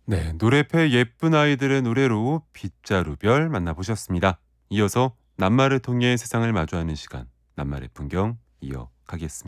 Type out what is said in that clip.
네, 노래패 예쁜 아이들의 노래로 빗자루별 만나보셨습니다. 이어서 낱말을 통해 세상을 마주하는 시간, 낱말의 풍경 이어가겠습니다.